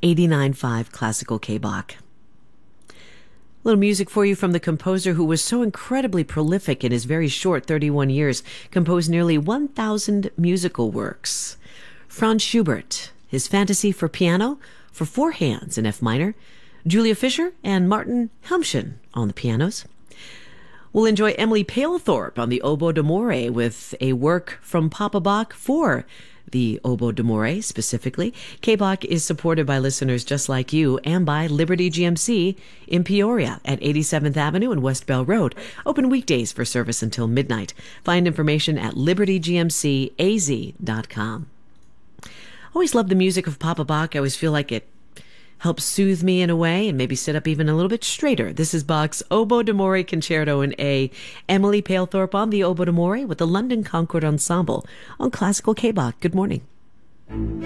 89.5 Classical K-Bach. Little music for you from the composer who was so incredibly prolific in his very short 31 years, composed nearly 1,000 musical works. Franz Schubert, his Fantasy for piano for four hands in F minor, Julia Fischer and Martin Hamschen on the pianos. We'll enjoy Emily Palethorpe on the oboe d'amore with a work from Papa Bach for the oboe d'amore specifically. K-Bach is supported by listeners just like you and by Liberty GMC in Peoria at 87th Avenue and West Bell Road. Open weekdays for service until midnight. Find information at libertygmcaz.com. Always love the music of Papa Bach. I always feel like it helps soothe me in a way and maybe sit up even a little bit straighter. This is Bach's Oboe d'Amore Concerto in A. Emily Palethorpe on the oboe d'amore with the London Concord Ensemble on Classical K-Bach. Good morning.